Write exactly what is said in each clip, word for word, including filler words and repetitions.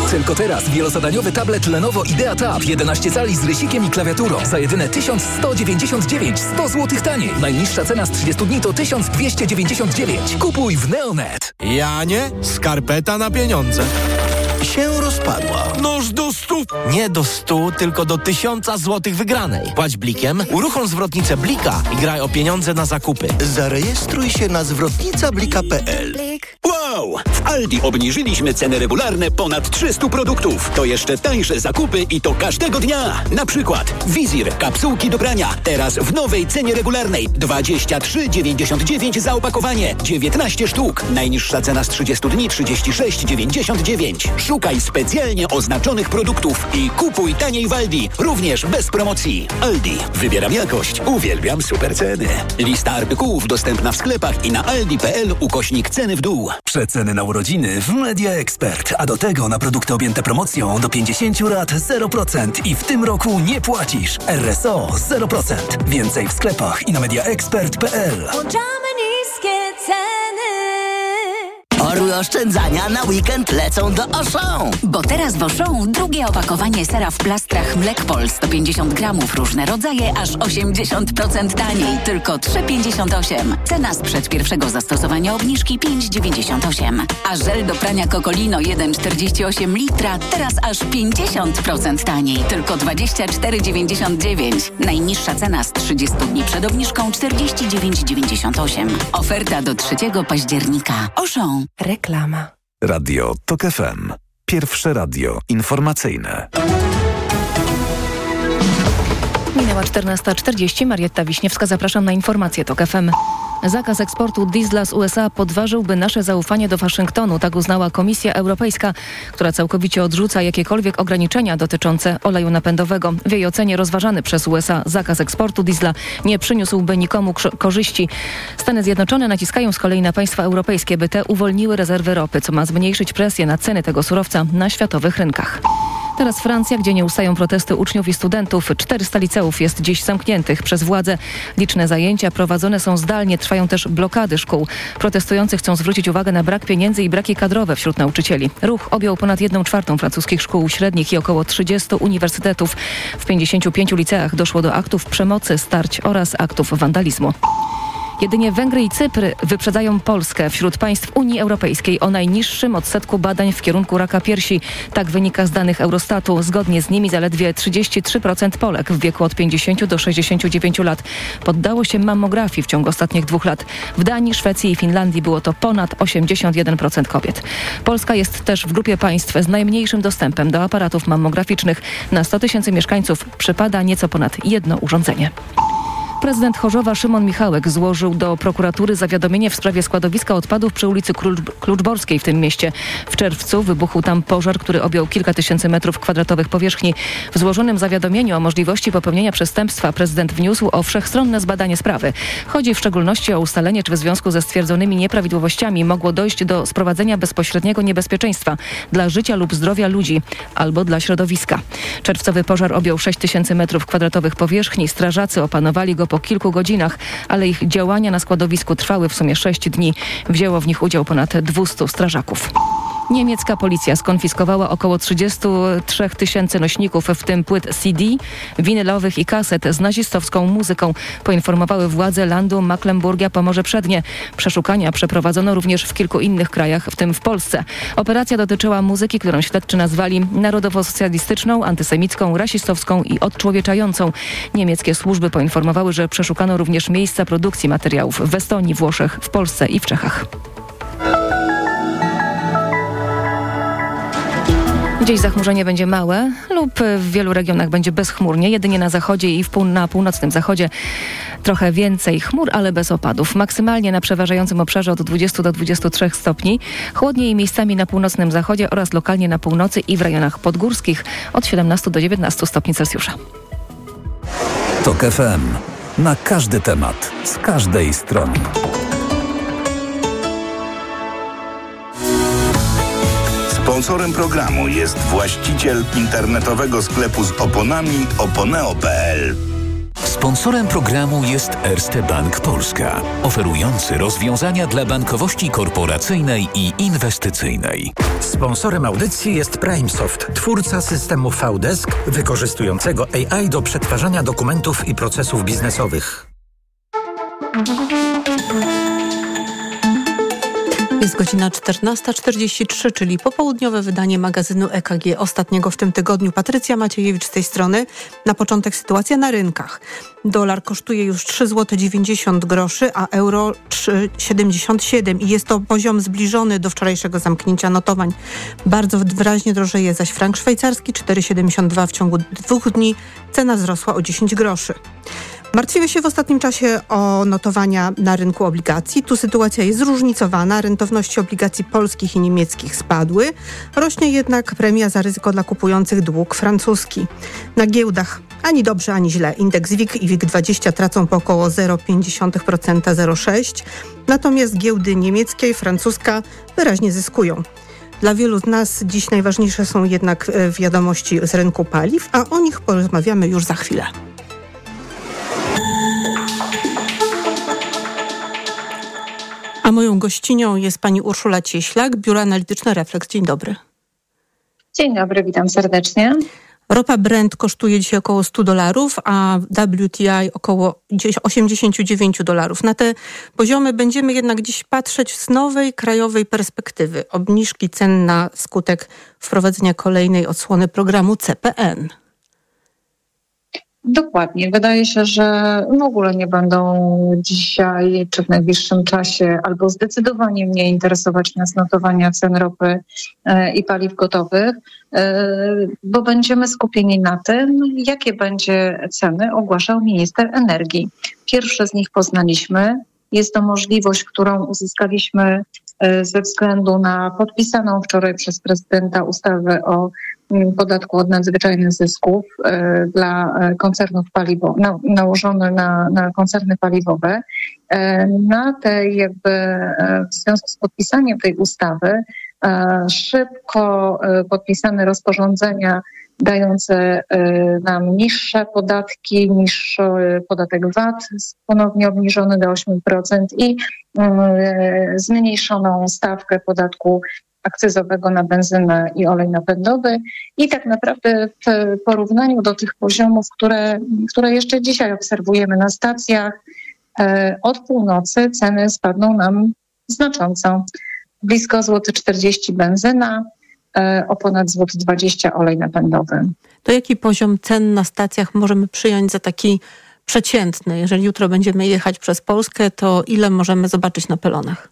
Tylko teraz wielozadaniowy tablet Lenovo Idea Tab jedenaście cali z rysikiem i klawiaturą za jedyne tysiąc sto dziewięćdziesiąt dziewięć, sto złotych taniej. Najniższa cena z trzydziestu dni to tysiąc dwieście dziewięćdziesiąt dziewięć. Kupuj w Neonet. Ja nie? Skarpeta na pieniądze. Się rozpadła. Noż do stu. Nie do stu, tylko do tysiąca złotych wygranej. Płać blikiem, uruchom zwrotnicę Blika i graj o pieniądze na zakupy. Zarejestruj się na zwrotnica blika kropka pe el. Wow! W Aldi obniżyliśmy ceny regularne ponad trzystu produktów. To jeszcze tańsze zakupy i to każdego dnia. Na przykład Wizir, kapsułki do prania. Teraz w nowej cenie regularnej. dwadzieścia trzy dziewięćdziesiąt dziewięć za opakowanie. dziewiętnaście sztuk. Najniższa cena z trzydziestu dni trzydzieści sześć dziewięćdziesiąt dziewięć. Szukaj specjalnie oznaczonych produktów i kupuj taniej w Aldi. Również bez promocji. Aldi. Wybieram jakość. Uwielbiam super ceny. Lista artykułów dostępna w sklepach i na aldi kropka pe el ukośnik ceny w dół. Przeceny na urodziny w Media Expert, a do tego na produkty objęte promocją do pięćdziesięciu lat zero procent i w tym roku nie płacisz. R S O zero procent. Więcej w sklepach i na media expert kropka pe el. Włączamy niskie ceny. Orły oszczędzania na weekend lecą do Auchan. Bo teraz w Auchan drugie opakowanie sera w plastrach Mlekpol sto pięćdziesiąt gramów, różne rodzaje, aż osiemdziesiąt procent taniej. Tylko trzy pięćdziesiąt osiem. Cena sprzed pierwszego zastosowania obniżki pięć dziewięćdziesiąt osiem. A żel do prania Cocolino jeden przecinek czterdzieści osiem litra teraz aż pięćdziesiąt procent taniej. Tylko dwadzieścia cztery dziewięćdziesiąt dziewięć. Najniższa cena z trzydziestu dni przed obniżką czterdzieści dziewięć dziewięćdziesiąt osiem. Oferta do trzeciego października. Auchan. Reklama. Radio Tok F M. Pierwsze radio informacyjne. Minęła czternasta czterdzieści. Marietta Wiśniewska, zapraszam na informacje Tok F M. Zakaz eksportu diesla z U S A podważyłby nasze zaufanie do Waszyngtonu, tak uznała Komisja Europejska, która całkowicie odrzuca jakiekolwiek ograniczenia dotyczące oleju napędowego. W jej ocenie rozważany przez U S A zakaz eksportu diesla nie przyniósłby nikomu korzyści. Stany Zjednoczone naciskają z kolei na państwa europejskie, by te uwolniły rezerwy ropy, co ma zmniejszyć presję na ceny tego surowca na światowych rynkach. Teraz Francja, gdzie nie ustają protesty uczniów i studentów. czterysta liceów jest dziś zamkniętych przez władze. Liczne zajęcia prowadzone są zdalnie, trwają też blokady szkół. Protestujący chcą zwrócić uwagę na brak pieniędzy i braki kadrowe wśród nauczycieli. Ruch objął ponad jedną czwartą francuskich szkół średnich i około trzydziestu uniwersytetów. W pięćdziesięciu pięciu liceach doszło do aktów przemocy, starć oraz aktów wandalizmu. Jedynie Węgry i Cypr wyprzedzają Polskę wśród państw Unii Europejskiej o najniższym odsetku badań w kierunku raka piersi. Tak wynika z danych Eurostatu. Zgodnie z nimi zaledwie trzydzieści trzy procent Polek w wieku od pięćdziesięciu do sześćdziesięciu dziewięciu lat poddało się mammografii w ciągu ostatnich dwóch lat. W Danii, Szwecji i Finlandii było to ponad osiemdziesiąt jeden procent kobiet. Polska jest też w grupie państw z najmniejszym dostępem do aparatów mammograficznych. Na sto tysięcy mieszkańców przypada nieco ponad jedno urządzenie. Prezydent Chorzowa Szymon Michałek złożył do prokuratury zawiadomienie w sprawie składowiska odpadów przy ulicy Kluczborskiej w tym mieście. W czerwcu wybuchł tam pożar, który objął kilka tysięcy metrów kwadratowych powierzchni. W złożonym zawiadomieniu o możliwości popełnienia przestępstwa prezydent wniósł o wszechstronne zbadanie sprawy. Chodzi w szczególności o ustalenie, czy w związku ze stwierdzonymi nieprawidłowościami mogło dojść do sprowadzenia bezpośredniego niebezpieczeństwa dla życia lub zdrowia ludzi albo dla środowiska. Czerwcowy pożar objął sześć tysięcy metrów kwadratowych powierzchni. Strażacy opanowali go po kilku godzinach, ale ich działania na składowisku trwały w sumie sześć dni. Wzięło w nich udział ponad dwieście strażaków. Niemiecka policja skonfiskowała około trzydzieści trzy tysięcy nośników, w tym płyt C D, winylowych i kaset z nazistowską muzyką, poinformowały władze landu Mecklenburgia-Pomorze Przednie. Przeszukania przeprowadzono również w kilku innych krajach, w tym w Polsce. Operacja dotyczyła muzyki, którą śledczy nazwali narodowo-socjalistyczną, antysemicką, rasistowską i odczłowieczającą. Niemieckie służby poinformowały, że przeszukano również miejsca produkcji materiałów w Estonii, Włoszech, w Polsce i w Czechach. Dziś zachmurzenie będzie małe lub w wielu regionach będzie bezchmurnie. Jedynie na zachodzie i w pół, na północnym zachodzie trochę więcej chmur, ale bez opadów. Maksymalnie na przeważającym obszarze od dwudziestu do dwudziestu trzech stopni. Chłodniej miejscami na północnym zachodzie oraz lokalnie na północy i w rejonach podgórskich od siedemnastu do dziewiętnastu stopni Celsjusza. Tok F M. Na każdy temat, z każdej strony. Sponsorem programu jest właściciel internetowego sklepu z oponami oponeo kropka pe el. Sponsorem programu jest Erste Bank Polska, oferujący rozwiązania dla bankowości korporacyjnej i inwestycyjnej. Sponsorem audycji jest PrimeSoft, twórca systemu V-Desk wykorzystującego A I do przetwarzania dokumentów i procesów biznesowych. Jest godzina czternasta czterdzieści trzy, czyli popołudniowe wydanie magazynu E K G, ostatniego w tym tygodniu. Patrycja Maciejewicz z tej strony. Na początek sytuacja na rynkach. Dolar kosztuje już trzy złote dziewięćdziesiąt groszy, a euro trzy złote siedemdziesiąt siedem i jest to poziom zbliżony do wczorajszego zamknięcia notowań. Bardzo wyraźnie drożeje zaś frank szwajcarski, cztery złote siedemdziesiąt dwa w ciągu dwóch dni. Cena wzrosła o dziesięć groszy. Martwimy się w ostatnim czasie o notowania na rynku obligacji. Tu sytuacja jest zróżnicowana. Rentowności obligacji polskich i niemieckich spadły. Rośnie jednak premia za ryzyko dla kupujących dług francuski. Na giełdach ani dobrze, ani źle. Indeks W I G i W I G dwadzieścia tracą po około zero przecinek pięć procent, zero przecinek sześć procent. Natomiast giełdy niemieckie i francuska wyraźnie zyskują. Dla wielu z nas dziś najważniejsze są jednak wiadomości z rynku paliw, a o nich porozmawiamy już za chwilę. A moją gościnią jest pani Urszula Cieślak, Biuro Analityczne Refleks. Dzień dobry. Dzień dobry, witam serdecznie. Ropa Brent kosztuje dzisiaj około sto dolarów, a W T I około osiemdziesiąt dziewięć dolarów. Na te poziomy będziemy jednak dziś patrzeć z nowej krajowej perspektywy. Obniżki cen na skutek wprowadzenia kolejnej odsłony programu C P N. Dokładnie. Wydaje się, że w ogóle nie będą dzisiaj czy w najbliższym czasie albo zdecydowanie mniej interesować nas notowania cen ropy i paliw gotowych, bo będziemy skupieni na tym, jakie będzie ceny ogłaszał minister energii. Pierwsze z nich poznaliśmy. Jest to możliwość, którą uzyskaliśmy ze względu na podpisaną wczoraj przez prezydenta ustawę o podatku od nadzwyczajnych zysków dla koncernów paliwowych, na, nałożony na, na koncerny paliwowe. Na tej jakby w związku z podpisaniem tej ustawy szybko podpisane rozporządzenia dające nam niższe podatki, niższy podatek V A T, ponownie obniżony do osiem procent i zmniejszoną stawkę podatku akcyzowego na benzynę i olej napędowy. I tak naprawdę w porównaniu do tych poziomów, które, które jeszcze dzisiaj obserwujemy na stacjach, od północy ceny spadną nam znacząco. Blisko złoty czterdzieści benzyna, o ponad złoty dwadzieścia olej napędowy. To jaki poziom cen na stacjach możemy przyjąć za taki przeciętny? Jeżeli jutro będziemy jechać przez Polskę, to ile możemy zobaczyć na pylonach?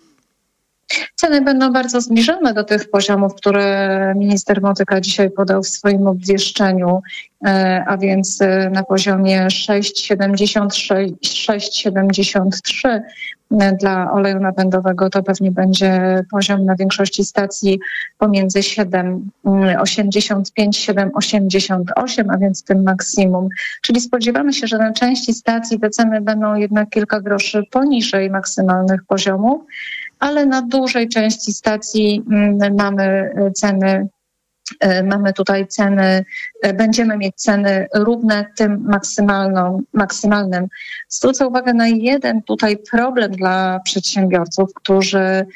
Ceny będą bardzo zbliżone do tych poziomów, które minister Motyka dzisiaj podał w swoim obwieszczeniu, a więc na poziomie sześć siedemdziesiąt sześć, sześć siedemdziesiąt trzy dla oleju napędowego. To pewnie będzie poziom na większości stacji pomiędzy siedem osiemdziesiąt pięć, siedem osiemdziesiąt osiem, a więc tym maksimum. Czyli spodziewamy się, że na części stacji te ceny będą jednak kilka groszy poniżej maksymalnych poziomów, ale na dużej części stacji mamy ceny, mamy tutaj ceny, będziemy mieć ceny równe tym maksymalną, maksymalnym. Zwrócę uwagę na jeden tutaj problem dla przedsiębiorców, którzy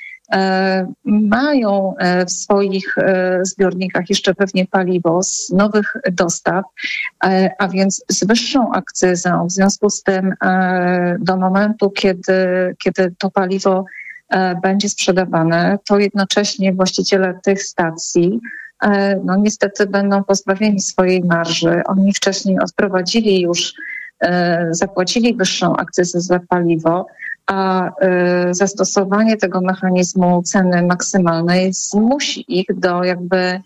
mają w swoich zbiornikach jeszcze pewnie paliwo z nowych dostaw, a więc z wyższą akcyzą. W związku z tym do momentu, kiedy, kiedy to paliwo będzie sprzedawane, to jednocześnie właściciele tych stacji no niestety będą pozbawieni swojej marży. Oni wcześniej odprowadzili już, zapłacili wyższą akcyzę za paliwo, a zastosowanie tego mechanizmu ceny maksymalnej zmusi ich do jakby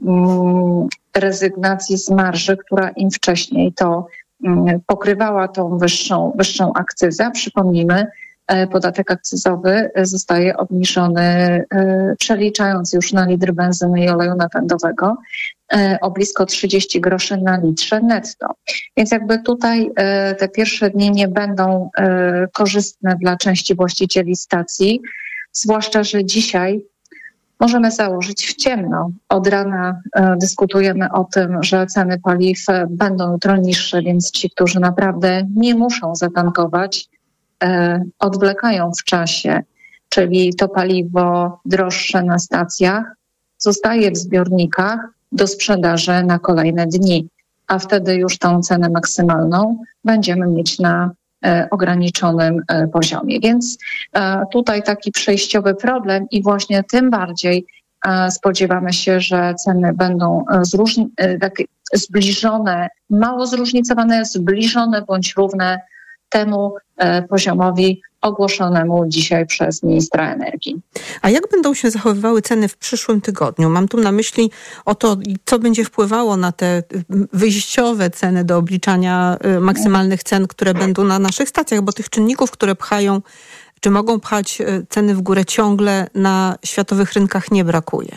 rezygnacji z marży, która im wcześniej to pokrywała tą wyższą, wyższą akcyzę. Przypomnijmy, podatek akcyzowy zostaje obniżony, przeliczając już na litr benzyny i oleju napędowego, o blisko trzydzieści groszy na litrze netto. Więc jakby tutaj te pierwsze dni nie będą korzystne dla części właścicieli stacji, zwłaszcza że dzisiaj możemy założyć w ciemno. Od rana e, dyskutujemy o tym, że ceny paliw będą jutro niższe, więc ci, którzy naprawdę nie muszą zatankować, e, odwlekają w czasie, czyli to paliwo droższe na stacjach zostaje w zbiornikach do sprzedaży na kolejne dni, a wtedy już tą cenę maksymalną będziemy mieć na e, ograniczonym e, poziomie. Więc e, tutaj taki przejściowy problem i właśnie tym bardziej e, spodziewamy się, że ceny będą zróżni- e, tak zbliżone, mało zróżnicowane, zbliżone bądź równe temu e, poziomowi ogłoszonemu dzisiaj przez ministra energii. A jak będą się zachowywały ceny w przyszłym tygodniu? Mam tu na myśli o to, co będzie wpływało na te wyjściowe ceny do obliczania maksymalnych cen, które będą na naszych stacjach, bo tych czynników, które pchają, czy mogą pchać ceny w górę ciągle na światowych rynkach nie brakuje.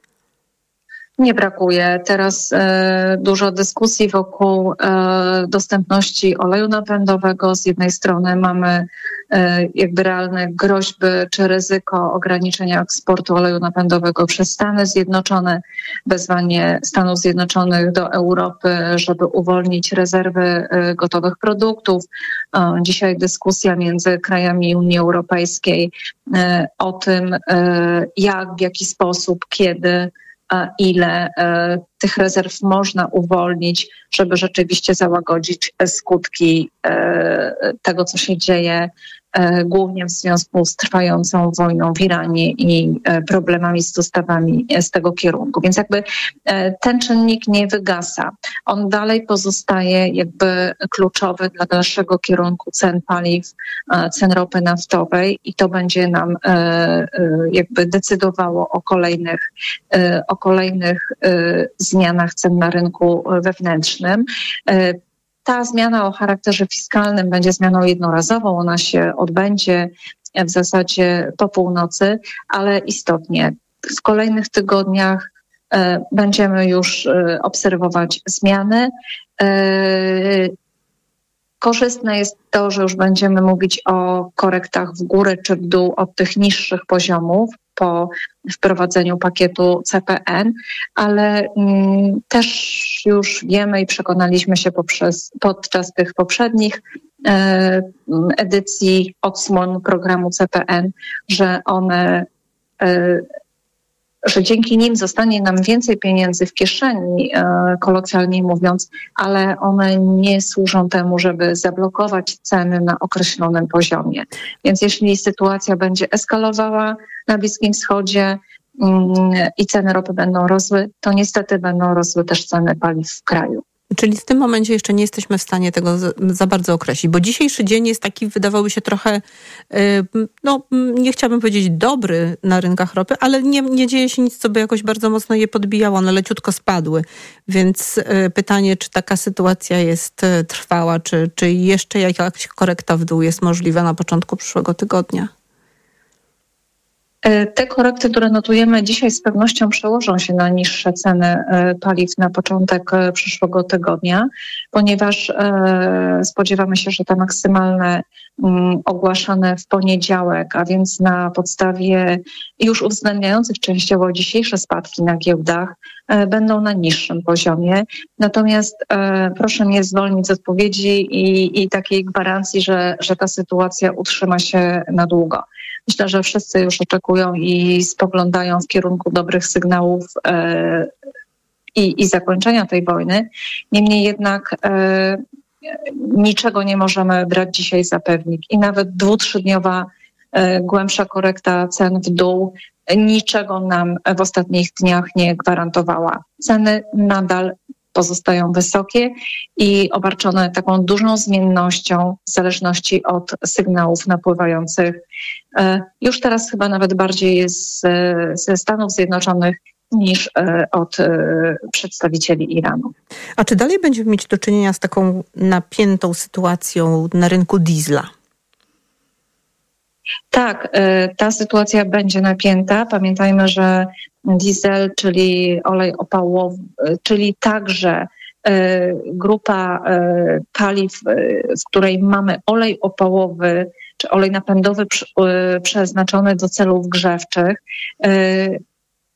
Nie brakuje. Teraz e, dużo dyskusji wokół e, dostępności oleju napędowego. Z jednej strony mamy e, jakby realne groźby czy ryzyko ograniczenia eksportu oleju napędowego przez Stany Zjednoczone, wezwanie Stanów Zjednoczonych do Europy, żeby uwolnić rezerwy e, gotowych produktów. E, dzisiaj dyskusja między krajami Unii Europejskiej e, o tym, e, jak, w jaki sposób, kiedy, ile e, tych rezerw można uwolnić, żeby rzeczywiście załagodzić skutki e, tego, co się dzieje, e, głównie w związku z trwającą wojną w Iranie i e, problemami z dostawami z tego kierunku. Więc jakby e, ten czynnik nie wygasa. On dalej pozostaje jakby kluczowy dla dalszego kierunku cen paliw, e, cen ropy naftowej i to będzie nam e, e, jakby decydowało o kolejnych, e, o kolejnych e, zmianach cen na rynku wewnętrznym. Ta zmiana o charakterze fiskalnym będzie zmianą jednorazową. Ona się odbędzie w zasadzie po północy, ale istotnie w kolejnych tygodniach będziemy już obserwować zmiany. Korzystne jest to, że już będziemy mówić o korektach w górę czy w dół od tych niższych poziomów po wprowadzeniu pakietu C P N, ale mm, też już wiemy i przekonaliśmy się poprzez, podczas tych poprzednich e, edycji odsłon programu C P N, że one e, że dzięki nim zostanie nam więcej pieniędzy w kieszeni, e, kolokwialnie mówiąc, ale one nie służą temu, żeby zablokować ceny na określonym poziomie. Więc jeśli sytuacja będzie eskalowała na Bliskim Wschodzie mm, i ceny ropy będą rosły, to niestety będą rosły też ceny paliw w kraju. Czyli w tym momencie jeszcze nie jesteśmy w stanie tego za, za bardzo określić, bo dzisiejszy dzień jest taki, wydawałoby się trochę, no nie chciałabym powiedzieć dobry na rynkach ropy, ale nie, nie dzieje się nic, co by jakoś bardzo mocno je podbijało, one leciutko spadły. Więc pytanie, czy taka sytuacja jest trwała, czy, czy jeszcze jakaś korekta w dół jest możliwa na początku przyszłego tygodnia? Te korekty, które notujemy dzisiaj, z pewnością przełożą się na niższe ceny paliw na początek przyszłego tygodnia, ponieważ spodziewamy się, że te maksymalne ogłaszane w poniedziałek, a więc na podstawie już uwzględniających częściowo dzisiejsze spadki na giełdach, będą na niższym poziomie. Natomiast proszę mnie zwolnić z odpowiedzi i, i takiej gwarancji, że, że ta sytuacja utrzyma się na długo. Myślę, że wszyscy już oczekują i spoglądają w kierunku dobrych sygnałów e, i, i zakończenia tej wojny. Niemniej jednak e, niczego nie możemy brać dzisiaj za pewnik. I nawet dwu-, trzydniowa e, głębsza korekta cen w dół niczego nam w ostatnich dniach nie gwarantowała. Ceny nadal pozostają wysokie i obarczone taką dużą zmiennością w zależności od sygnałów napływających. Już teraz chyba nawet bardziej jest ze Stanów Zjednoczonych niż od przedstawicieli Iranu. A czy dalej będziemy mieć do czynienia z taką napiętą sytuacją na rynku diesla? Tak, ta sytuacja będzie napięta. Pamiętajmy, że diesel, czyli olej opałowy, czyli także grupa paliw, w której mamy olej opałowy czy olej napędowy przeznaczony do celów grzewczych,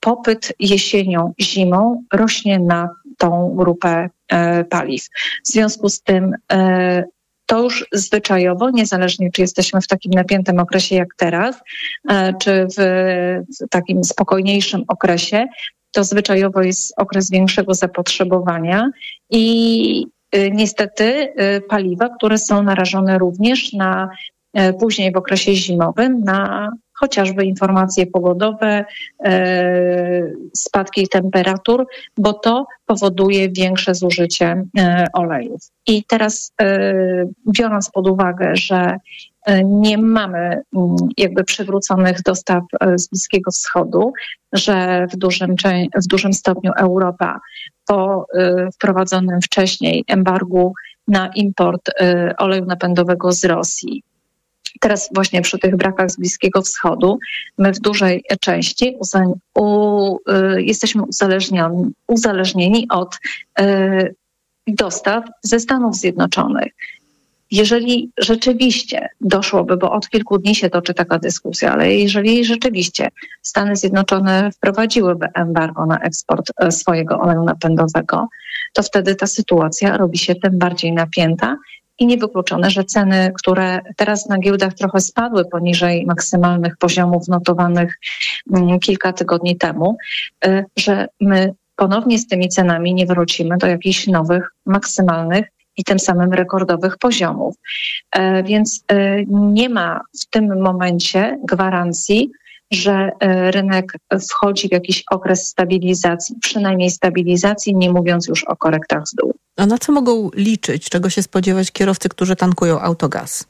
popyt jesienią, zimą rośnie na tą grupę e, paliw. W związku z tym e, to już zwyczajowo, niezależnie czy jesteśmy w takim napiętym okresie jak teraz, e, czy w, w takim spokojniejszym okresie, to zwyczajowo jest okres większego zapotrzebowania i e, niestety e, paliwa, które są narażone również na e, później w okresie zimowym na chociażby informacje pogodowe, e, spadki temperatur, bo to powoduje większe zużycie e, olejów. I teraz e, biorąc pod uwagę, że e, nie mamy m, jakby przywróconych dostaw e, z Bliskiego Wschodu, że w dużym, w dużym stopniu Europa po e, wprowadzonym wcześniej embargu na import e, oleju napędowego z Rosji, teraz właśnie przy tych brakach z Bliskiego Wschodu my w dużej części uza- u, y, jesteśmy uzależnieni, uzależnieni od y, dostaw ze Stanów Zjednoczonych. Jeżeli rzeczywiście doszłoby, bo od kilku dni się toczy taka dyskusja, ale jeżeli rzeczywiście Stany Zjednoczone wprowadziłyby embargo na eksport swojego oleju napędowego, to wtedy ta sytuacja robi się tym bardziej napięta. I niewykluczone, że ceny, które teraz na giełdach trochę spadły poniżej maksymalnych poziomów notowanych kilka tygodni temu, że my ponownie z tymi cenami nie wrócimy do jakichś nowych, maksymalnych i tym samym rekordowych poziomów. Więc nie ma w tym momencie gwarancji, że rynek wchodzi w jakiś okres stabilizacji, przynajmniej stabilizacji, nie mówiąc już o korektach w dół. A na co mogą liczyć, czego się spodziewać kierowcy, którzy tankują autogaz?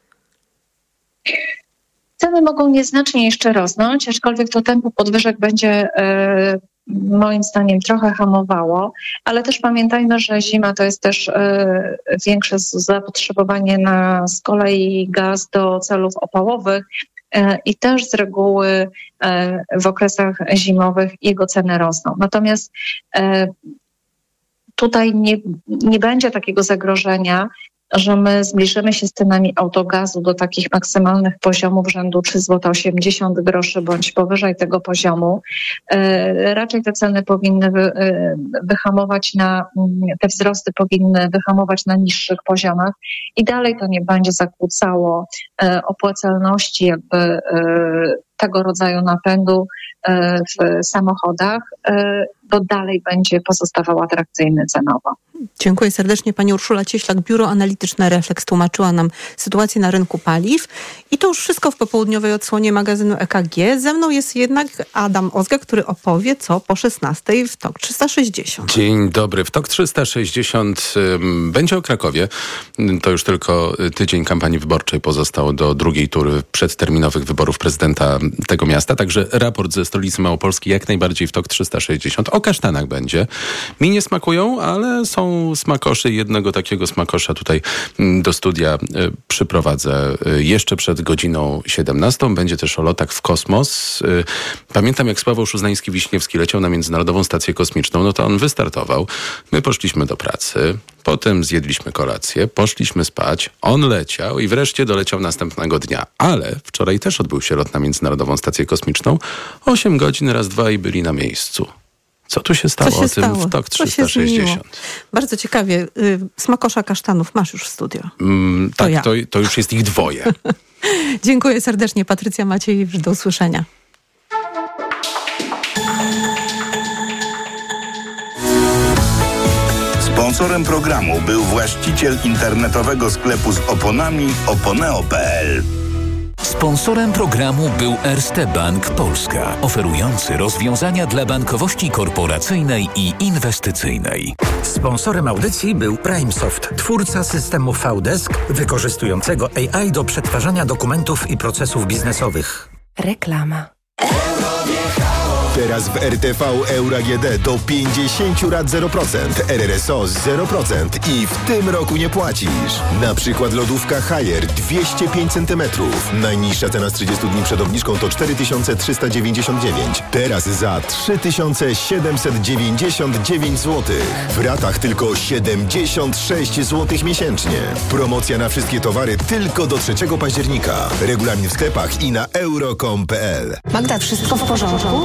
Ceny mogą nieznacznie jeszcze rosnąć, aczkolwiek to tempo podwyżek będzie e, moim zdaniem trochę hamowało, ale też pamiętajmy, że zima to jest też e, większe zapotrzebowanie na z kolei gaz do celów opałowych, i też z reguły w okresach zimowych jego ceny rosną. Natomiast tutaj nie, nie będzie takiego zagrożenia, że my zbliżymy się z cenami autogazu do takich maksymalnych poziomów rzędu trzy złote osiemdziesiąt groszy bądź powyżej tego poziomu. Raczej te ceny powinny wyhamować na, te wzrosty powinny wyhamować na niższych poziomach i dalej to nie będzie zakłócało opłacalności jakby tego rodzaju napędu w samochodach, bo dalej będzie pozostawał atrakcyjny cenowo. Dziękuję serdecznie. Pani Urszula Cieślak, Biuro Analityczne Refleks tłumaczyła nam sytuację na rynku paliw. I to już wszystko w popołudniowej odsłonie magazynu E K G. Ze mną jest jednak Adam Ozga, który opowie, co po szesnastej w T O K trzysta sześćdziesiąt. Dzień dobry. W T O K trzysta sześćdziesiąt um, będzie o Krakowie. To już tylko tydzień kampanii wyborczej pozostał do drugiej tury przedterminowych wyborów prezydenta tego miasta. Także raport ze stolicy Małopolski jak najbardziej w T O K trzysta sześćdziesiąt. O kasztanach będzie. Mi nie smakują, ale są smakoszy. Jednego takiego smakosza tutaj do studia przyprowadzę jeszcze przed godziną siedemnastą. Będzie też o lotach w kosmos. Pamiętam, jak Sławomir Szuznański-Wiśniewski leciał na Międzynarodową Stację Kosmiczną, no to on wystartował. My poszliśmy do pracy, potem zjedliśmy kolację, poszliśmy spać, on leciał i wreszcie doleciał następnego dnia. Ale wczoraj też odbył się lot na Międzynarodową Stację Kosmiczną. Osiem godzin, raz, dwa i byli na miejscu. Co tu się stało? Co się o tym stało? w T O K trzysta sześćdziesiąt. Bardzo ciekawie. Smakosza kasztanów masz już w studio. Mm, to tak, ja. to, to już jest ich dwoje. Dziękuję serdecznie. Patrycja Maciejewicz, do usłyszenia. Sponsorem programu był właściciel internetowego sklepu z oponami oponeo kropka p l. Sponsorem programu był Erste Bank Polska, oferujący rozwiązania dla bankowości korporacyjnej i inwestycyjnej. Sponsorem audycji był PrimeSoft, twórca systemu V-Desk wykorzystującego A I do przetwarzania dokumentów i procesów biznesowych. Reklama. Teraz w R T V Euro A G D do pięćdziesiąt rat zero procent, R R S O zero procent i w tym roku nie płacisz. Na przykład lodówka Haier dwieście pięć centymetrów. Najniższa cena z trzydziestu dni przed obniżką to cztery tysiące trzysta dziewięćdziesiąt dziewięć. Teraz za trzy tysiące siedemset dziewięćdziesiąt dziewięć złotych. W ratach tylko siedemdziesiąt sześć złotych miesięcznie. Promocja na wszystkie towary tylko do trzeciego października. Regulamin w sklepach i na euro kropka com kropka p l. Magda, wszystko w porządku?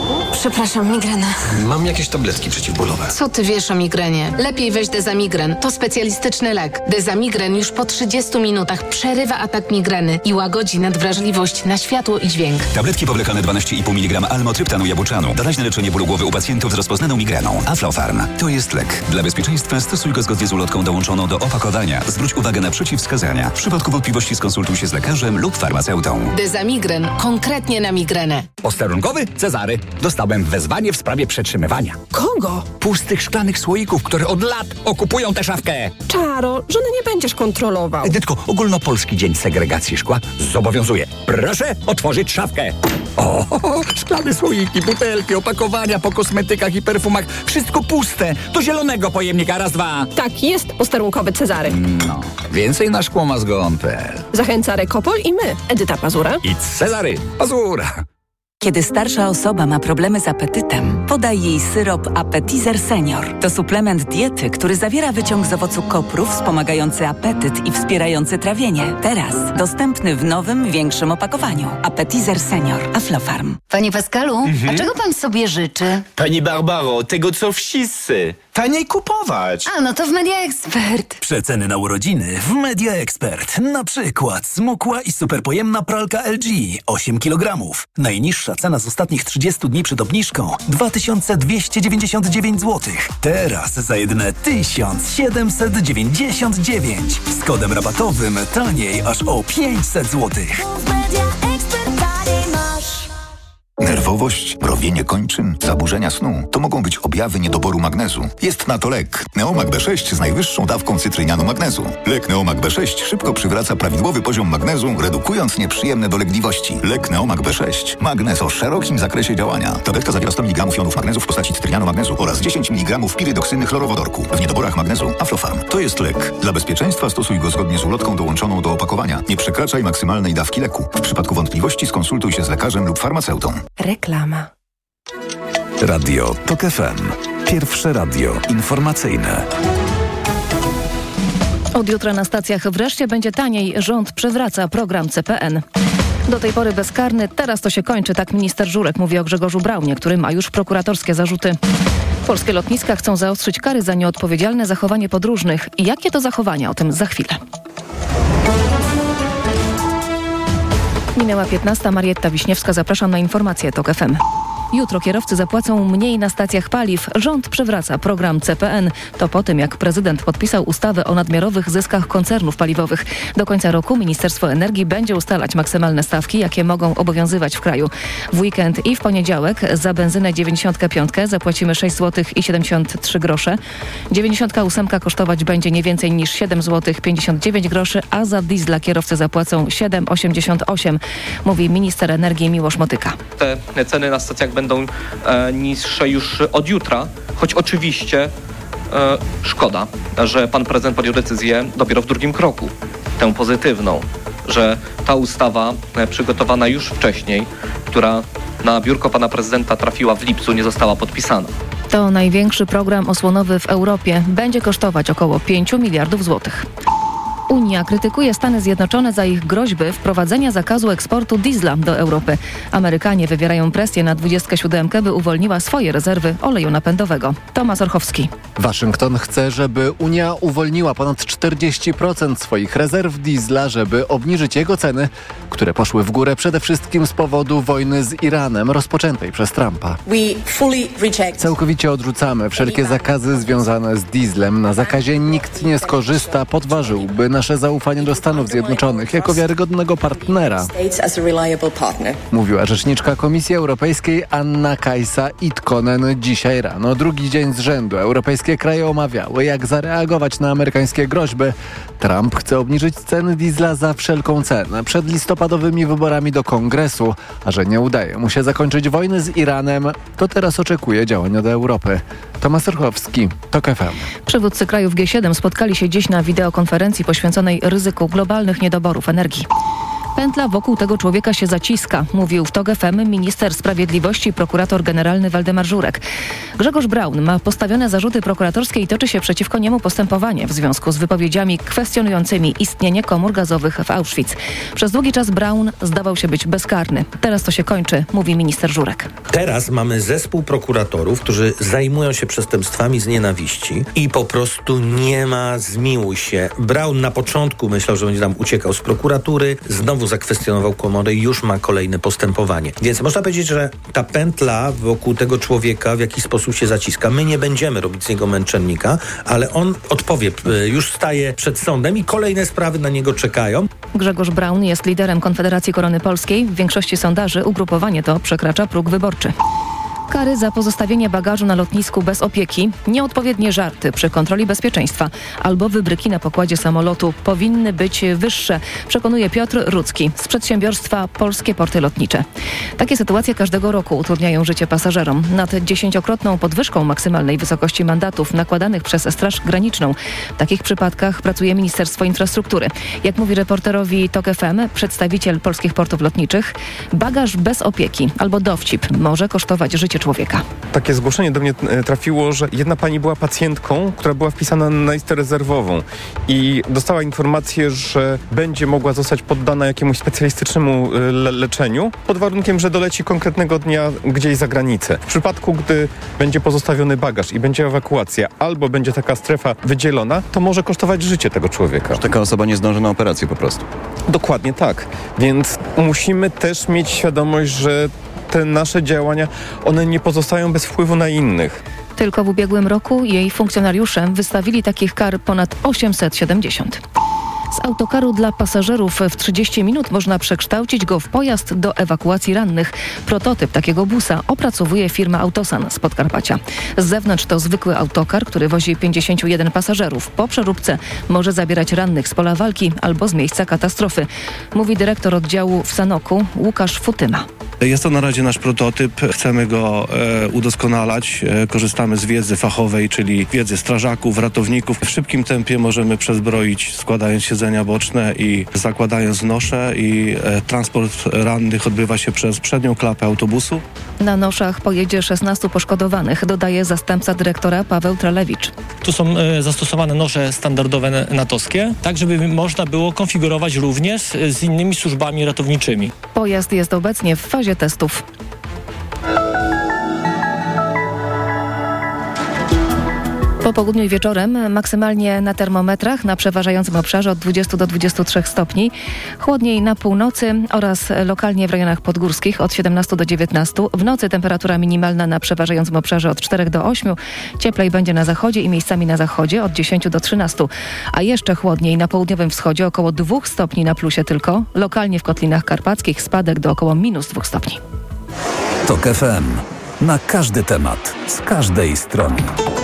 Przepraszam, migrena. Mam jakieś tabletki przeciwbólowe. Co ty wiesz o migrenie? Lepiej weź Dezamigren. To specjalistyczny lek. Dezamigren już po trzydziestu minutach przerywa atak migreny i łagodzi nadwrażliwość na światło i dźwięk. Tabletki powlekane dwanaście i pół miligrama almotryptanu jabłczanu. Doraźne leczenie bólu głowy u pacjentów z rozpoznaną migreną. Aflofarm. To jest lek. Dla bezpieczeństwa stosuj go zgodnie z ulotką dołączoną do opakowania. Zwróć uwagę na przeciwwskazania. W przypadku wątpliwości skonsultuj się z lekarzem lub farmaceutą. Dezamigren. Konkretnie na migrenę. Posterunkowy Cezary. Dostałem wezwanie w sprawie przetrzymywania. Kogo? Pustych szklanych słoików, które od lat okupują tę szafkę. Czaro, żony nie będziesz kontrolował. Edytko, ogólnopolski dzień segregacji szkła zobowiązuje. Proszę otworzyć szafkę. O, szklane słoiki, butelki, opakowania po kosmetykach i perfumach. Wszystko puste. Do zielonego pojemnika. Raz, dwa. Tak jest, posterunkowy Cezary. No, więcej na szkłomazgon kropka pe el. Zachęca Rekopol i my, Edyta Pazura i Cezary Pazura. Kiedy starsza osoba ma problemy z apetytem, podaj jej syrop Appetizer Senior. To suplement diety, który zawiera wyciąg z owocu kopru wspomagający apetyt i wspierający trawienie. Teraz dostępny w nowym, większym opakowaniu. Appetizer Senior. Aflofarm. Panie Pascalu, mhm. a czego pan sobie życzy? Pani Barbaro, tego co wszyscy. Taniej kupować. A, no to w Media Expert. Przeceny na urodziny w Media Expert. Na przykład smukła i superpojemna pralka L G osiem kilogramów. Najniższa cena z ostatnich trzydziestu dni przed obniżką dwa tysiące dwieście dziewięćdziesiąt dziewięć złotych. Teraz za jedyne tysiąc siedemset dziewięćdziesiąt dziewięć. Z kodem rabatowym taniej aż o pięćset złotych. Nerwowość, mrowienie kończyn, zaburzenia snu to mogą być objawy niedoboru magnezu. Jest na to lek Neomag B sześć z najwyższą dawką cytrynianu magnezu. Lek Neomag B sześć szybko przywraca prawidłowy poziom magnezu, redukując nieprzyjemne dolegliwości. Lek Neomag B sześć. Magnez o szerokim zakresie działania. Tabletka zawiera sto miligramów jonów magnezu w postaci cytrynianu magnezu oraz dziesięć miligramów pirydoksyny chlorowodorku. W niedoborach magnezu Aflofarm. To jest lek. Dla bezpieczeństwa stosuj go zgodnie z ulotką dołączoną do opakowania. Nie przekraczaj maksymalnej dawki leku. W przypadku wątpliwości skonsultuj się z lekarzem lub farmaceutą. Reklama. Radio TOK F M. Pierwsze radio informacyjne. Od jutra na stacjach wreszcie będzie taniej. Rząd przywraca program C P N. Do tej pory bezkarny, teraz to się kończy, tak minister Żurek mówi o Grzegorzu Braunie, który ma już prokuratorskie zarzuty. Polskie lotniska chcą zaostrzyć kary za nieodpowiedzialne zachowanie podróżnych. I jakie to zachowania? O tym za chwilę. Minęła piętnasta. Marietta Wiśniewska. Zapraszam na informacje TOK F M. Jutro kierowcy zapłacą mniej na stacjach paliw. Rząd przywraca program C P N. To po tym, jak prezydent podpisał ustawę o nadmiarowych zyskach koncernów paliwowych. Do końca roku Ministerstwo Energii będzie ustalać maksymalne stawki, jakie mogą obowiązywać w kraju. W weekend i w poniedziałek za benzynę dziewięćdziesiąt pięć zapłacimy sześć złotych i siedemdziesiąt trzy grosze. dziewięćdziesiąt osiem kosztować będzie nie więcej niż siedem złotych pięćdziesiąt dziewięć groszy, a za diesla kierowcy zapłacą siedem złotych osiemdziesiąt osiem, mówi minister energii Miłosz Motyka. Te ceny na stacjach będą e, niższe już od jutra, choć oczywiście e, szkoda, że pan prezydent podjął decyzję dopiero w drugim kroku, tę pozytywną, że ta ustawa e, przygotowana już wcześniej, która na biurko pana prezydenta trafiła w lipcu, nie została podpisana. To największy program osłonowy w Europie. Będzie kosztować około pięć miliardów złotych. Unia krytykuje Stany Zjednoczone za ich groźby wprowadzenia zakazu eksportu diesla do Europy. Amerykanie wywierają presję na dwudziestkę siódemkę, by uwolniła swoje rezerwy oleju napędowego. Tomasz Orchowski. Waszyngton chce, żeby Unia uwolniła ponad czterdzieści procent swoich rezerw diesla, żeby obniżyć jego ceny, które poszły w górę przede wszystkim z powodu wojny z Iranem rozpoczętej przez Trumpa. Całkowicie odrzucamy wszelkie zakazy związane z dieslem. Na zakazie nikt nie skorzysta, podważyłby nasze zaufanie do Stanów Zjednoczonych jako wiarygodnego partnera, mówiła rzeczniczka Komisji Europejskiej Anna Kajsa Itkonen dzisiaj rano. Drugi dzień z rzędu europejskie kraje omawiały, jak zareagować na amerykańskie groźby. Trump chce obniżyć ceny diesla za wszelką cenę przed listopadowymi wyborami do Kongresu, a że nie udaje mu się zakończyć wojny z Iranem, to teraz oczekuje działań od Europy. Tomasz Orchowski, TOK F M. Przywódcy krajów G siedem spotkali się dziś na wideokonferencji poświęconej ryzyku globalnych niedoborów energii. Pętla wokół tego człowieka się zaciska, mówił w TOK F M minister sprawiedliwości i prokurator generalny Waldemar Żurek. Grzegorz Braun ma postawione zarzuty prokuratorskie i toczy się przeciwko niemu postępowanie w związku z wypowiedziami kwestionującymi istnienie komór gazowych w Auschwitz. Przez długi czas Braun zdawał się być bezkarny. Teraz to się kończy, mówi minister Żurek. Teraz mamy zespół prokuratorów, którzy zajmują się przestępstwami z nienawiści i po prostu nie ma zmiłuj się. Braun na początku myślał, że będzie tam uciekał z prokuratury, znowu zakwestionował komory i już ma kolejne postępowanie. Więc można powiedzieć, że ta pętla wokół tego człowieka w jakiś sposób się zaciska. My nie będziemy robić z niego męczennika, ale on odpowie, już staje przed sądem i kolejne sprawy na niego czekają. Grzegorz Braun jest liderem Konfederacji Korony Polskiej. W większości sondaży ugrupowanie to przekracza próg wyborczy. Kary za pozostawienie bagażu na lotnisku bez opieki, nieodpowiednie żarty przy kontroli bezpieczeństwa albo wybryki na pokładzie samolotu powinny być wyższe, przekonuje Piotr Rudzki z przedsiębiorstwa Polskie Porty Lotnicze. Takie sytuacje każdego roku utrudniają życie pasażerom. Nad dziesięciokrotną podwyżką maksymalnej wysokości mandatów nakładanych przez Straż Graniczną. W takich przypadkach pracuje Ministerstwo Infrastruktury. Jak mówi reporterowi TOK F M przedstawiciel Polskich Portów Lotniczych, bagaż bez opieki albo dowcip może kosztować życie człowieka. Takie zgłoszenie do mnie trafiło, że jedna pani była pacjentką, która była wpisana na listę rezerwową i dostała informację, że będzie mogła zostać poddana jakiemuś specjalistycznemu le- leczeniu pod warunkiem, że doleci konkretnego dnia gdzieś za granicę. W przypadku, gdy będzie pozostawiony bagaż i będzie ewakuacja albo będzie taka strefa wydzielona, to może kosztować życie tego człowieka. Że taka osoba nie zdąży na operację po prostu. Dokładnie tak. Więc musimy też mieć świadomość, że te nasze działania, one nie pozostają bez wpływu na innych. Tylko w ubiegłym roku jej funkcjonariusze wystawili takich kar ponad osiemset siedemdziesiąt. Z autokaru dla pasażerów w trzydzieści minut można przekształcić go w pojazd do ewakuacji rannych. Prototyp takiego busa opracowuje firma Autosan z Podkarpacia. Z zewnątrz to zwykły autokar, który wozi pięćdziesięciu jeden pasażerów. Po przeróbce może zabierać rannych z pola walki albo z miejsca katastrofy, mówi dyrektor oddziału w Sanoku Łukasz Futyma. Jest to na razie nasz prototyp. Chcemy go e, udoskonalać. E, korzystamy z wiedzy fachowej, czyli wiedzy strażaków, ratowników. W szybkim tempie możemy przezbroić, składając siedzenia boczne i zakładając nosze i e, transport rannych odbywa się przez przednią klapę autobusu. Na noszach pojedzie szesnastu poszkodowanych, dodaje zastępca dyrektora Paweł Trelewicz. Tu są e, zastosowane nosze standardowe natowskie, tak żeby można było konfigurować również z innymi służbami ratowniczymi. Pojazd jest obecnie w fazie testów. Po południu i wieczorem maksymalnie na termometrach na przeważającym obszarze od dwudziestu do dwudziestu trzech stopni. Chłodniej na północy oraz lokalnie w rejonach podgórskich od siedemnastu do dziewiętnastu. W nocy temperatura minimalna na przeważającym obszarze od czterech do ośmiu. Cieplej będzie na zachodzie i miejscami na zachodzie od dziesięciu do trzynastu. A jeszcze chłodniej na południowym wschodzie około dwóch stopni na plusie tylko. Lokalnie w Kotlinach Karpackich spadek do około minus dwóch stopni. TOK F M. Na każdy temat, z każdej strony.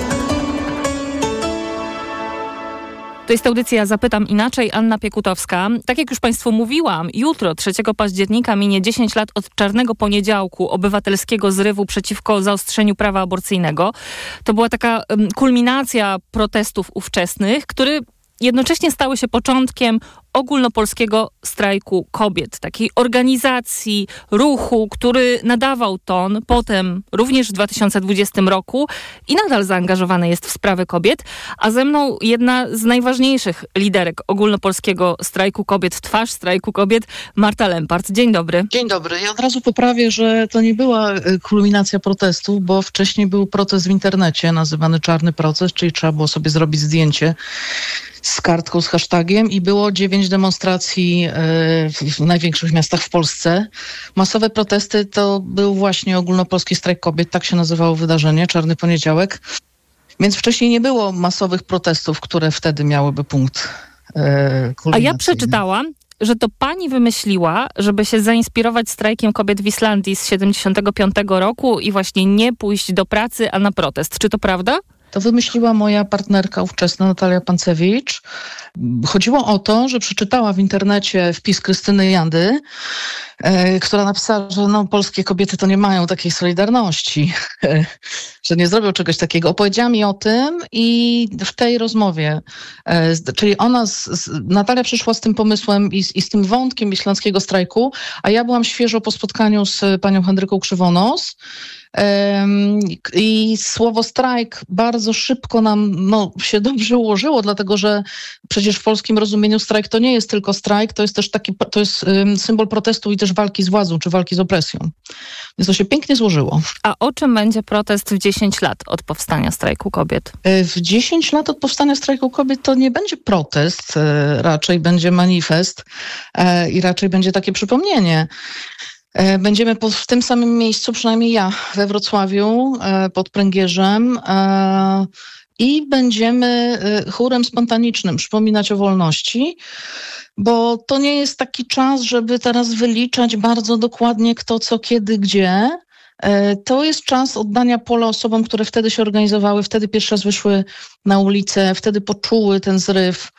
To jest audycja Zapytam Inaczej, Anna Piekutowska. Tak jak już Państwu mówiłam, jutro, trzeciego października, minie dziesięć lat od czarnego poniedziałku, obywatelskiego zrywu przeciwko zaostrzeniu prawa aborcyjnego. To była taka um, kulminacja protestów ówczesnych, który jednocześnie stały się początkiem ogólnopolskiego strajku kobiet, takiej organizacji, ruchu, który nadawał ton potem również w dwa tysiące dwudziestym roku i nadal zaangażowany jest w sprawy kobiet, a ze mną jedna z najważniejszych liderek ogólnopolskiego strajku kobiet, twarz strajku kobiet, Marta Lempart. Dzień dobry. Dzień dobry. Ja od razu poprawię, że to nie była kulminacja protestu, bo wcześniej był protest w internecie nazywany Czarny Proces, czyli trzeba było sobie zrobić zdjęcie z kartką, z hashtagiem i było dziewięć demonstracji w największych miastach w Polsce. Masowe protesty to był właśnie ogólnopolski strajk kobiet, tak się nazywało wydarzenie, Czarny Poniedziałek. Więc wcześniej nie było masowych protestów, które wtedy miałyby punkt kulminacyjny. A ja przeczytałam, że to pani wymyśliła, żeby się zainspirować strajkiem kobiet w Islandii z siedemdziesiątego piątego roku i właśnie nie pójść do pracy, a na protest. Czy to prawda? To wymyśliła moja partnerka ówczesna, Natalia Pancewicz. Chodziło o to, że przeczytała w internecie wpis Krystyny Jandy, e, która napisała, że no, polskie kobiety to nie mają takiej solidarności, że nie zrobią czegoś takiego. Opowiedziała mi o tym i w tej rozmowie, e, z, czyli ona, z, z, Natalia przyszła z tym pomysłem i z, i z tym wątkiem islandzkiego strajku, a ja byłam świeżo po spotkaniu z panią Henryką Krzywonos. Um, I słowo strajk bardzo szybko nam no, się dobrze ułożyło, dlatego że przecież w polskim rozumieniu strajk to nie jest tylko strajk, to jest też taki, to jest um, symbol protestu i też walki z władzą, czy walki z opresją. Więc to się pięknie złożyło. A o czym będzie protest w dziesięć lat od powstania strajku kobiet? W dziesięć lat od powstania strajku kobiet to nie będzie protest, raczej będzie manifest i raczej będzie takie przypomnienie. Będziemy w tym samym miejscu, przynajmniej ja, we Wrocławiu, pod Pręgierzem i będziemy chórem spontanicznym przypominać o wolności, bo to nie jest taki czas, żeby teraz wyliczać bardzo dokładnie kto, co, kiedy, gdzie. To jest czas oddania pola osobom, które wtedy się organizowały, wtedy pierwszy raz wyszły na ulicę, wtedy poczuły ten zryw.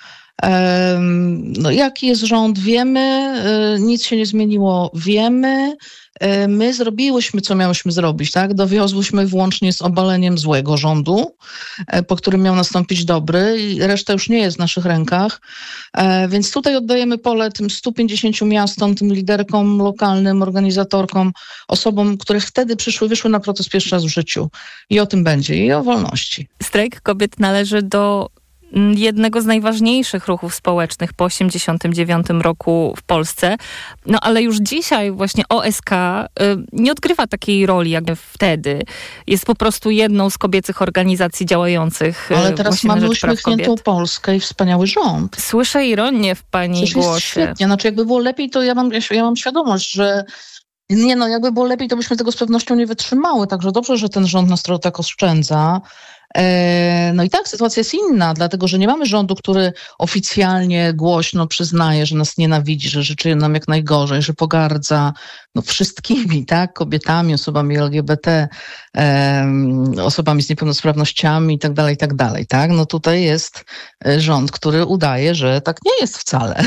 No, jaki jest rząd, wiemy, nic się nie zmieniło, wiemy, my zrobiłyśmy, co miałyśmy zrobić, tak? Dowiozłyśmy włącznie z obaleniem złego rządu, po którym miał nastąpić dobry i reszta już nie jest w naszych rękach, więc tutaj oddajemy pole tym stu pięćdziesięciu miastom, tym liderkom lokalnym, organizatorkom, osobom, które wtedy przyszły, wyszły na protest pierwszy raz w życiu i o tym będzie, i o wolności. Strajk kobiet należy do jednego z najważniejszych ruchów społecznych po osiemdziesiątym dziewiątym roku w Polsce. No ale już dzisiaj właśnie O S K y, nie odgrywa takiej roli jak wtedy. Jest po prostu jedną z kobiecych organizacji działających. Ale teraz mamy uśmiechniętą Polskę i wspaniały rząd. Słyszę ironię w pani Przecież głosie. Jest świetnie. Znaczy jakby było lepiej, to ja mam, ja, ja mam świadomość, że nie no, jakby było lepiej, to byśmy tego z pewnością nie wytrzymały. Także dobrze, że ten rząd nas trochę tak oszczędza. No i tak, sytuacja jest inna, dlatego że nie mamy rządu, który oficjalnie głośno przyznaje, że nas nienawidzi, że życzy nam jak najgorzej, że pogardza no, wszystkimi, tak, kobietami, osobami L G B T, um, osobami z niepełnosprawnościami i tak dalej, i tak dalej, tak. No tutaj jest rząd, który udaje, że tak nie jest wcale.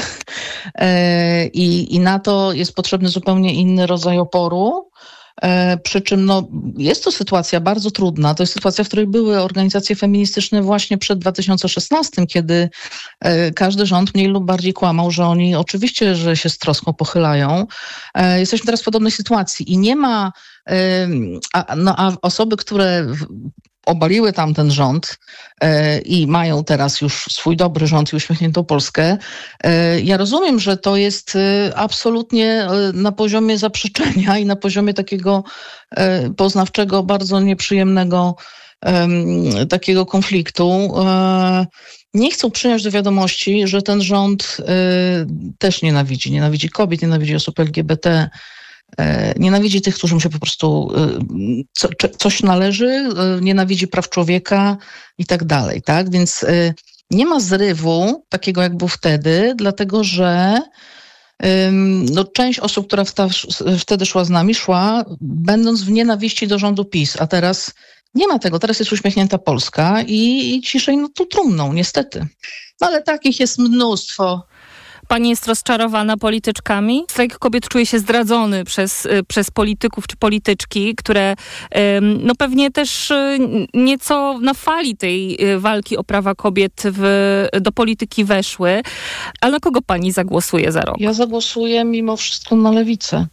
I, i na to jest potrzebny zupełnie inny rodzaj oporu. E, przy czym no, jest to sytuacja bardzo trudna. To jest sytuacja, w której były organizacje feministyczne właśnie przed dwa tysiące szesnastym, kiedy e, każdy rząd mniej lub bardziej kłamał, że oni oczywiście, że się z troską pochylają. E, jesteśmy teraz w podobnej sytuacji i nie ma, e, a, no, a osoby, które w, obaliły tam ten rząd e, i mają teraz już swój dobry rząd i uśmiechniętą Polskę. E, ja rozumiem, że to jest e, absolutnie e, na poziomie zaprzeczenia i na poziomie takiego e, poznawczego, bardzo nieprzyjemnego e, takiego konfliktu. E, nie chcą przyjąć do wiadomości, że ten rząd e, też nienawidzi. Nienawidzi kobiet, nienawidzi osób L G B T. Nienawidzi tych, którym się po prostu co, coś należy, nienawidzi praw człowieka i tak dalej, tak? Więc nie ma zrywu takiego, jak był wtedy, dlatego że no, część osób, która wtedy szła z nami, szła będąc w nienawiści do rządu PiS, a teraz nie ma tego. Teraz jest uśmiechnięta Polska i, i ciszej no tu trumną, niestety. No, ale takich jest mnóstwo. Pani jest rozczarowana polityczkami? Strajk kobiet czuje się zdradzony przez, przez polityków czy polityczki, które no pewnie też nieco na fali tej walki o prawa kobiet w, do polityki weszły. Ale na kogo pani zagłosuje za rok? Ja zagłosuję mimo wszystko na lewicę.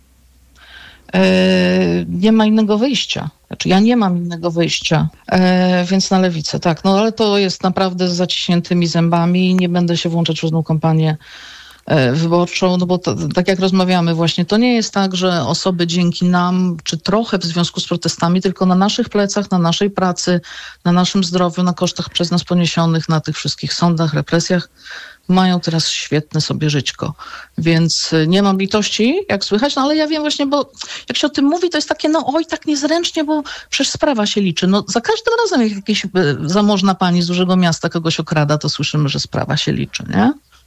E, nie ma innego wyjścia. Znaczy ja nie mam innego wyjścia, e, więc na lewicę, tak. No ale to jest naprawdę z zaciśniętymi zębami i nie będę się włączać w żadną kampanię e, wyborczą, no bo to, tak jak rozmawiamy właśnie, to nie jest tak, że osoby dzięki nam, czy trochę w związku z protestami, tylko na naszych plecach, na naszej pracy, na naszym zdrowiu, na kosztach przez nas poniesionych, na tych wszystkich sądach, represjach, mają teraz świetne sobie żyćko. Więc nie mam litości, jak słychać, no ale ja wiem właśnie, bo jak się o tym mówi, to jest takie, no oj, tak niezręcznie, bo przecież sprawa się liczy. No za każdym razem, jak jakaś zamożna pani z dużego miasta kogoś okrada, to słyszymy, że sprawa się liczy, nie?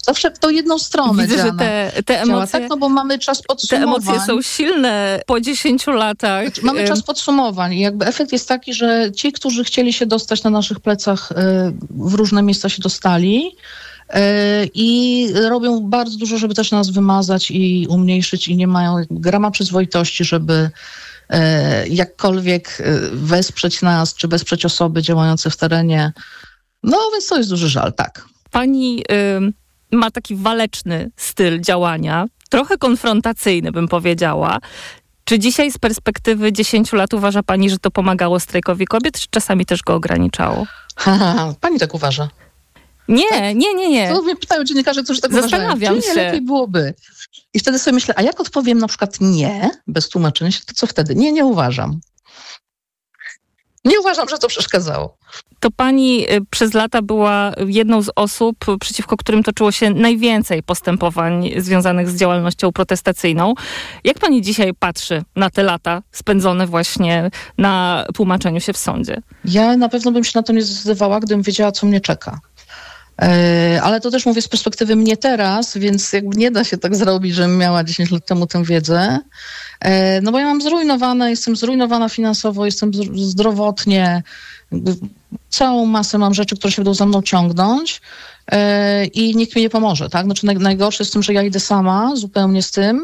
Zawsze w tą jedną stronę Widzę, działa. że te, te emocje... Tak, no bo mamy czas podsumowań. Te emocje są silne po dziesięciu latach. Mamy czas podsumowań i jakby efekt jest taki, że ci, którzy chcieli się dostać na naszych plecach, w różne miejsca się dostali i robią bardzo dużo, żeby też nas wymazać i umniejszyć i nie mają grama przyzwoitości, żeby jakkolwiek wesprzeć nas, czy wesprzeć osoby działające w terenie. No więc to jest duży żal, tak. Pani y, ma taki waleczny styl działania, trochę konfrontacyjny bym powiedziała. Czy dzisiaj z perspektywy dziesięciu lat uważa pani, że to pomagało strajkowi kobiet, czy czasami też go ograniczało? Ha, ha, ha. Pani tak uważa? Nie, tak? nie, nie, nie. To mnie pytają dziennikarze, którzy tak Zastanawiam uważają. Czy nie się. lepiej byłoby? I wtedy sobie myślę, a jak odpowiem na przykład nie, bez tłumaczenia się, to co wtedy? Nie, nie uważam. Nie uważam, że to przeszkadzało. To pani przez lata była jedną z osób, przeciwko którym toczyło się najwięcej postępowań związanych z działalnością protestacyjną. Jak pani dzisiaj patrzy na te lata spędzone właśnie na tłumaczeniu się w sądzie? Ja na pewno bym się na to nie zdecydowała, gdybym wiedziała, co mnie czeka. Ale to też mówię z perspektywy mnie teraz, więc jakby nie da się tak zrobić, żebym miała dziesięć lat temu tę wiedzę. No bo ja mam zrujnowane, jestem zrujnowana finansowo, jestem zdrowotnie, całą masę mam rzeczy, które się będą za mną ciągnąć i nikt mi nie pomoże, tak? Znaczy najgorsze jest w tym, że ja idę sama zupełnie z tym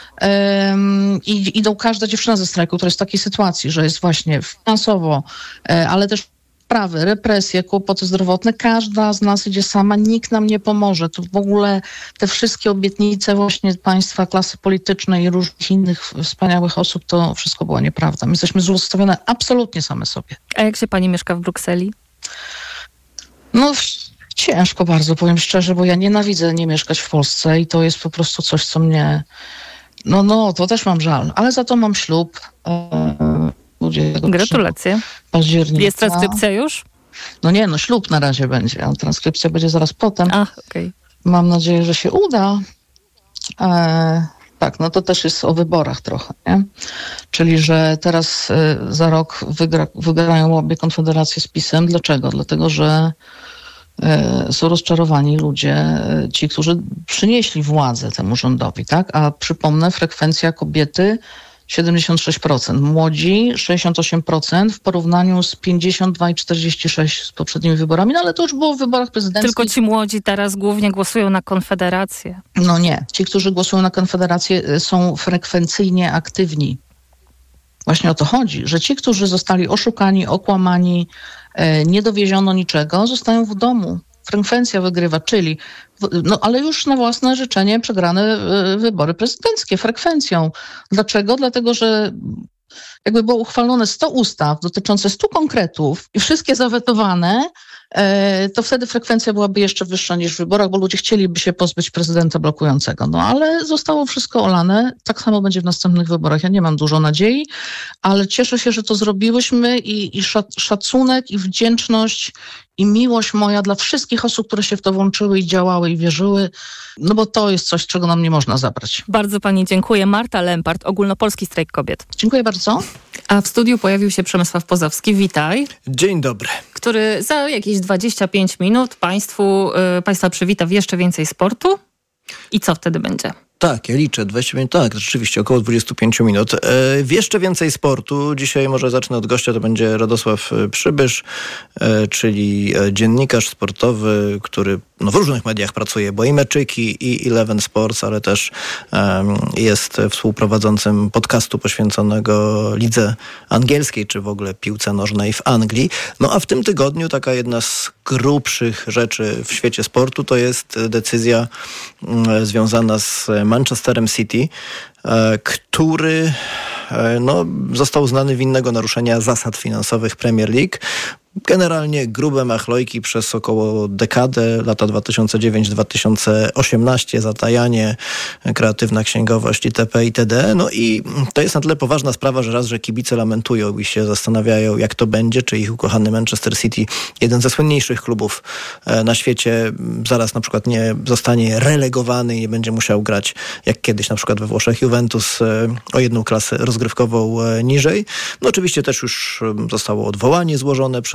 i idą każda dziewczyna ze strajku, która jest w takiej sytuacji, że jest właśnie finansowo, ale też sprawy, represje, kłopoty zdrowotne. Każda z nas idzie sama, nikt nam nie pomoże. To w ogóle te wszystkie obietnice właśnie państwa, klasy politycznej i różnych innych wspaniałych osób, to wszystko była nieprawda. My jesteśmy zostawione absolutnie same sobie. A jak się pani mieszka w Brukseli? No ciężko bardzo, powiem szczerze, bo ja nienawidzę nie mieszkać w Polsce i to jest po prostu coś, co mnie... No, no, to też mam żal, ale za to mam ślub. Gratulacje. Października. Jest transkrypcja już? No nie, no ślub na razie będzie, a transkrypcja będzie zaraz potem. Ach, okej. Okay. Mam nadzieję, że się uda. E, tak, no to też jest o wyborach trochę, nie? Czyli, że teraz e, za rok wygra, wygrają obie konfederacje z PiS-em. Dlaczego? Dlatego, że e, są rozczarowani ludzie, e, ci, którzy przynieśli władzę temu rządowi, tak? A przypomnę, frekwencja kobiety siedemdziesiąt sześć procent, młodzi sześćdziesiąt osiem procent w porównaniu z pięćdziesiąt dwa i czterdzieści sześć procent z poprzednimi wyborami, no ale to już było w wyborach prezydenckich. Tylko ci młodzi teraz głównie głosują na Konfederację. No nie, ci, którzy głosują na Konfederację są frekwencyjnie aktywni. Właśnie o to chodzi, że ci, którzy zostali oszukani, okłamani, e, nie dowieziono niczego, zostają w domu. Frekwencja wygrywa, czyli, no ale już na własne życzenie przegrane wybory prezydenckie frekwencją. Dlaczego? Dlatego, że jakby było uchwalone sto ustaw dotyczące stu konkretów i wszystkie zawetowane, to wtedy frekwencja byłaby jeszcze wyższa niż w wyborach, bo ludzie chcieliby się pozbyć prezydenta blokującego. No ale zostało wszystko olane. Tak samo będzie w następnych wyborach. Ja nie mam dużo nadziei, ale cieszę się, że to zrobiłyśmy i, i szacunek, i wdzięczność, i miłość moja dla wszystkich osób, które się w to włączyły i działały i wierzyły, no bo to jest coś, czego nam nie można zabrać. Bardzo pani dziękuję. Marta Lempart, Ogólnopolski Strajk Kobiet. Dziękuję bardzo. A w studiu pojawił się Przemysław Pozowski. Witaj. Dzień dobry. Który za jakieś dwadzieścia pięć minut państwu, y, państwa przywita w jeszcze więcej sportu. I co wtedy będzie? Tak, ja liczę. dwadzieścia pięć, tak, rzeczywiście, około dwadzieścia pięć minut. E, jeszcze więcej sportu. Dzisiaj może zacznę od gościa, to będzie Radosław Przybysz, e, czyli dziennikarz sportowy, który no, w różnych mediach pracuje, bo i Meczyki, i Eleven Sports, ale też um, jest współprowadzącym podcastu poświęconego lidze angielskiej, czy w ogóle piłce nożnej w Anglii. No a w tym tygodniu taka jedna z grubszych rzeczy w świecie sportu to jest decyzja um, związana z Manchesterem City, e, który e, no, został uznany winnego naruszenia zasad finansowych Premier League. Generalnie grube machlojki przez około dekadę, lata dwa tysiące dziewiąty do dwa tysiące osiemnastego, zatajanie, kreatywna księgowość itp. itd. No i to jest na tyle poważna sprawa, że raz, że kibice lamentują i się zastanawiają, jak to będzie, czy ich ukochany Manchester City, jeden ze słynniejszych klubów na świecie, zaraz na przykład nie zostanie relegowany i nie będzie musiał grać, jak kiedyś na przykład we Włoszech Juventus, o jedną klasę rozgrywkową niżej. No oczywiście też już zostało odwołanie złożone przez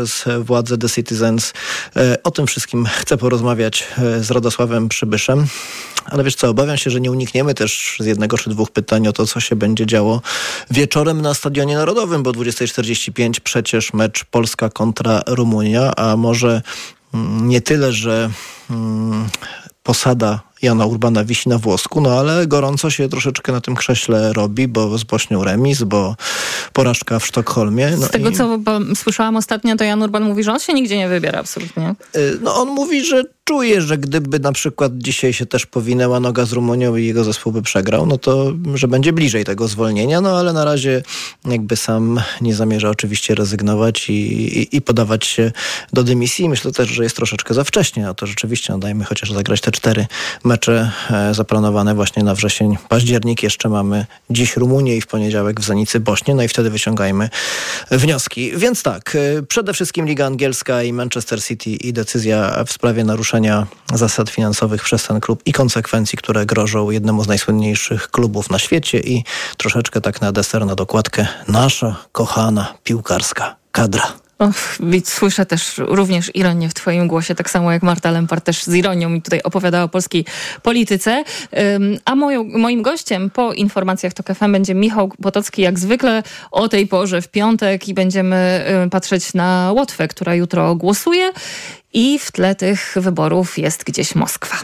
przez władze The Citizens. O tym wszystkim chcę porozmawiać z Radosławem Przybyszem. Ale wiesz co, obawiam się, że nie unikniemy też z jednego czy dwóch pytań o to, co się będzie działo wieczorem na Stadionie Narodowym, bo o dwudziesta czterdzieści pięć przecież mecz Polska kontra Rumunia, a może mm, nie tyle, że mm, posada Jana Urbana wisi na włosku, no ale gorąco się troszeczkę na tym krześle robi, bo z Bośnią remis, bo porażka w Sztokholmie. No z tego, i... co słyszałam ostatnio, to Jan Urban mówi, że on się nigdzie nie wybiera absolutnie. No on mówi, że czuje, że gdyby na przykład dzisiaj się też powinęła noga z Rumunią i jego zespół by przegrał, no to, że będzie bliżej tego zwolnienia, no ale na razie jakby sam nie zamierza oczywiście rezygnować i, i, i podawać się do dymisji. Myślę też, że jest troszeczkę za wcześnie, no to rzeczywiście no dajmy chociaż zagrać te cztery mecze e, zaplanowane właśnie na wrzesień, październik. Jeszcze mamy dziś Rumunię i w poniedziałek w Zenicy Bośnię, no i wtedy wyciągajmy wnioski. Więc tak, e, przede wszystkim Liga Angielska i Manchester City i decyzja w sprawie naruszenia zasad finansowych przez ten klub i konsekwencji, które grożą jednemu z najsłynniejszych klubów na świecie i troszeczkę tak na deser, na dokładkę nasza kochana piłkarska kadra. Och, słyszę też również ironię w twoim głosie, tak samo jak Marta Lempart też z ironią mi tutaj opowiadała o polskiej polityce. A moją, moim gościem po informacjach TOK F M będzie Michał Potocki, jak zwykle o tej porze w piątek i będziemy patrzeć na Łotwę, która jutro głosuje i w tle tych wyborów jest gdzieś Moskwa.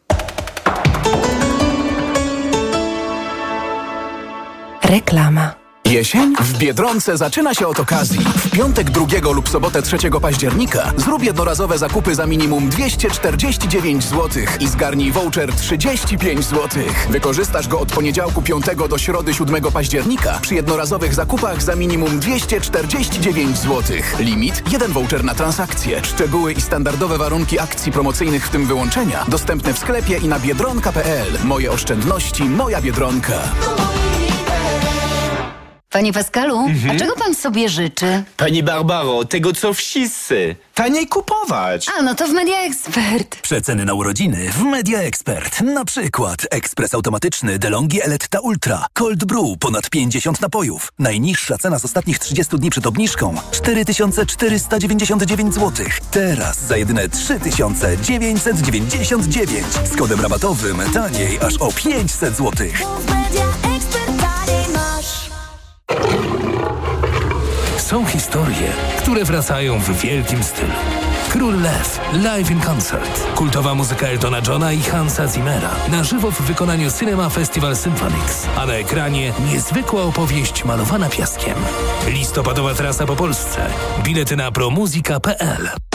Reklama. Jesień w Biedronce zaczyna się od okazji. W piątek drugiego lub sobotę trzeciego października zrób jednorazowe zakupy za minimum dwieście czterdzieści dziewięć złotych i zgarnij voucher trzydzieści pięć złotych. Wykorzystasz go od poniedziałku piątego do środy siódmego października przy jednorazowych zakupach za minimum dwieście czterdzieści dziewięć złotych. Limit jeden voucher na transakcję. Szczegóły i standardowe warunki akcji promocyjnych, w tym wyłączenia, dostępne w sklepie i na biedronka kropka p l. Moje oszczędności, moja Biedronka. Panie Pascalu, mhm. a czego pan sobie życzy? Pani Barbaro, tego co wszyscy. Taniej kupować. A, no to w Media Expert. Przeceny na urodziny w Media Expert. Na przykład ekspres automatyczny DeLonghi Eletta Ultra. Cold Brew, ponad pięćdziesiąt napojów. Najniższa cena z ostatnich trzydziestu dni przed obniżką cztery tysiące czterysta dziewięćdziesiąt dziewięć złotych. Teraz za jedyne trzy tysiące dziewięćset dziewięćdziesiąt dziewięć. Z kodem rabatowym taniej aż o pięćset złotych. Są historie, które wracają w wielkim stylu. Król Lew, live in concert. Kultowa muzyka Eltona Johna i Hansa Zimmera. Na żywo w wykonaniu Cinema Festival Symphonics. A na ekranie niezwykła opowieść malowana piaskiem. Listopadowa trasa po Polsce. Bilety na promuzika kropka p l.